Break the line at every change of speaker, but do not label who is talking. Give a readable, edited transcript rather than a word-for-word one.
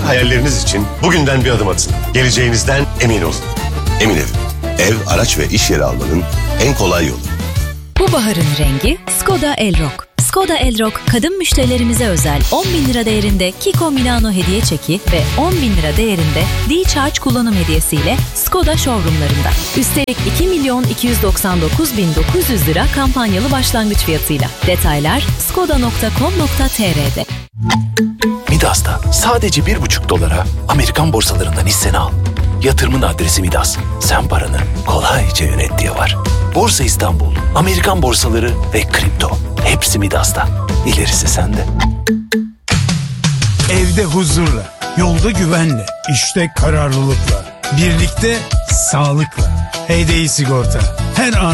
hayalleriniz için bugünden bir adım atın. Geleceğinizden emin olun.
Emin Ev. Ev, araç ve iş yeri almanın en kolay yolu.
Bu baharın rengi Skoda Elrock. Skoda Elrock, kadın müşterilerimize özel 10.000 lira değerinde Kiko Milano hediye çeki ve 10.000 lira değerinde D-Charge kullanım hediyesiyle Skoda showroomlarında. Üstelik 2.299.900 lira kampanyalı başlangıç fiyatıyla. Detaylar skoda.com.tr'de.
Midas'ta sadece $1,5 Amerikan borsalarından hisseni al. Yatırımın adresi Midas. Sen paranı kolayca yönet diye var. Borsa İstanbul, Amerikan borsaları ve kripto. Hepsi Midas'ta. İlerisi sende.
Evde huzurla, yolda güvenle, işte kararlılıkla, birlikte sağlıkla. Heyday Sigorta. Her an